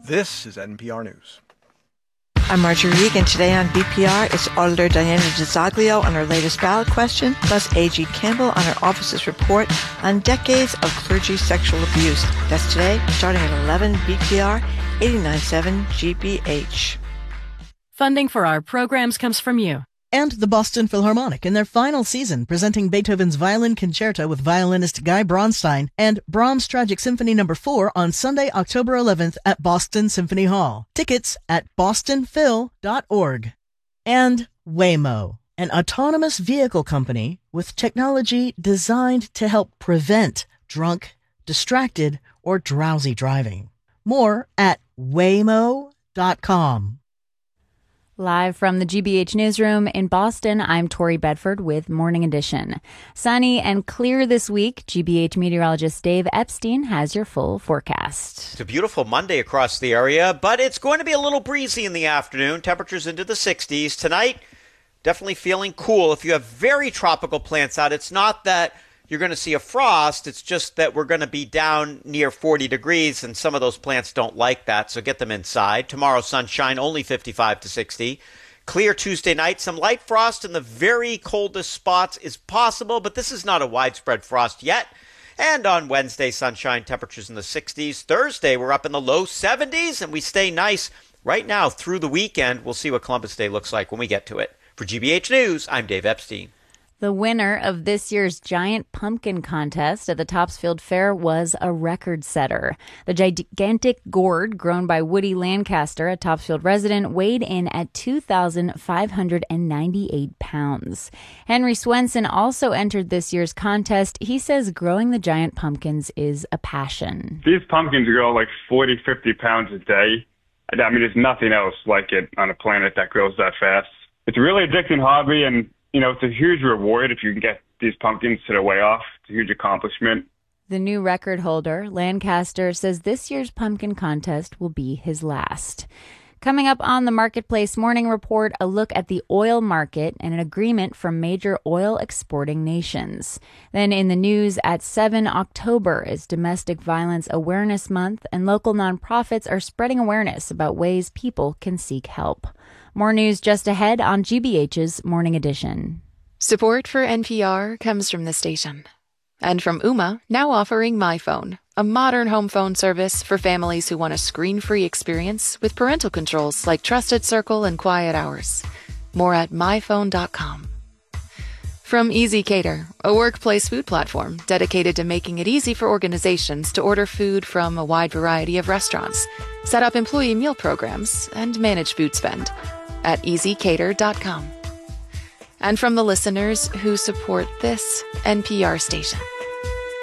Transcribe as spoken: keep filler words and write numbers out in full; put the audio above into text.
This is N P R News. I'm Marjorie Regan. Today on B P R, it's Auditor Diana DiZoglio on her latest ballot question, plus A G Campbell on her office's report on decades of clergy sexual abuse. That's today, starting at eleven B P R, eighty-nine point seven G B H. Funding for our programs comes from you. And the Boston Philharmonic in their final season, presenting Beethoven's Violin Concerto with violinist Guy Bronstein and Brahms' Tragic Symphony Number four on Sunday, October eleventh at Boston Symphony Hall. Tickets at boston phil dot org. And Waymo, an autonomous vehicle company with technology designed to help prevent drunk, distracted, or drowsy driving. More at waymo dot com. Live from the G B H newsroom in Boston, I'm Tori Bedford with Morning Edition. Sunny and clear this week. G B H meteorologist Dave Epstein has your full forecast. It's a beautiful Monday across the area, but it's going to be a little breezy in the afternoon. Temperatures into the sixties. Tonight, definitely feeling cool. If you have very tropical plants out, it's not that you're going to see a frost. It's just that we're going to be down near forty degrees, and some of those plants don't like that, so get them inside. Tomorrow, sunshine, only fifty-five to sixty. Clear Tuesday night. Some light frost in the very coldest spots is possible, but this is not a widespread frost yet. And on Wednesday, sunshine, temperatures in the sixties. Thursday, we're up in the low seventies, and we stay nice right now through the weekend. We'll see what Columbus Day looks like when we get to it. For G B H News, I'm Dave Epstein. The winner of this year's Giant Pumpkin Contest at the Topsfield Fair was a record setter. The gigantic gourd, grown by Woody Lancaster, a Topsfield resident, weighed in at two thousand five hundred ninety-eight pounds. Henry Swenson also entered this year's contest. He says growing the giant pumpkins is a passion. These pumpkins grow like forty, fifty pounds a day. I mean, there's nothing else like it on a planet that grows that fast. It's a really addicting hobby, and you know, it's a huge reward if you can get these pumpkins to the way off. It's a huge accomplishment. The new record holder, Lancaster, says this year's pumpkin contest will be his last. Coming up on the Marketplace Morning Report, a look at the oil market and an agreement from major oil exporting nations. Then in the news at seven, October is Domestic Violence Awareness Month, and local nonprofits are spreading awareness about ways people can seek help. More news just ahead on G B H's Morning Edition. Support for N P R comes from the station. And from Ooma, now offering MyPhone, a modern home phone service for families who want a screen-free experience with parental controls like Trusted Circle and Quiet Hours. More at my phone dot com. From Easy Cater, a workplace food platform dedicated to making it easy for organizations to order food from a wide variety of restaurants, set up employee meal programs, and manage food spend at easy cater dot com. And from the listeners who support this N P R station.